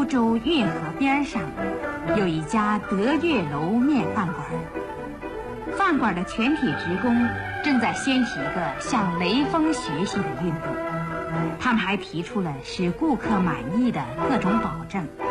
州运河边上有一家德月楼面饭馆，饭馆的全体职工正在掀起一个向雷锋学习的运动。他们还提出了使顾客满意的各种保证，